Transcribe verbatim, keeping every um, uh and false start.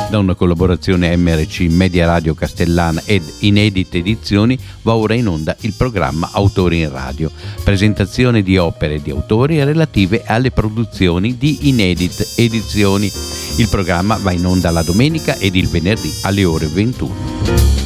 Da una collaborazione M R C Media Radio Castellana ed Inedit Edizioni va ora in onda il programma Autori in Radio, presentazione di opere di autori relative alle produzioni di Inedit Edizioni. Il programma va in onda la domenica ed il venerdì alle ore ventuno.